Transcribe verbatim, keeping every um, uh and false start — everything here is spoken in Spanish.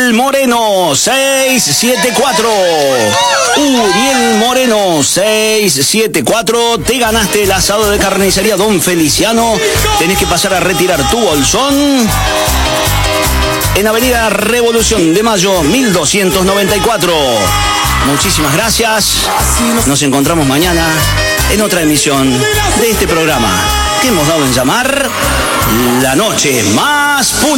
Uriel Moreno, seis siete cuatro. Uriel Moreno, seis siete cuatro. Te ganaste el asado de carnicería Don Feliciano. Tenés que pasar a retirar tu bolsón en Avenida Revolución de Mayo, mil doscientos noventa y cuatro. Muchísimas gracias. Nos encontramos mañana en otra emisión de este programa que hemos dado en llamar La Noche Más Pura.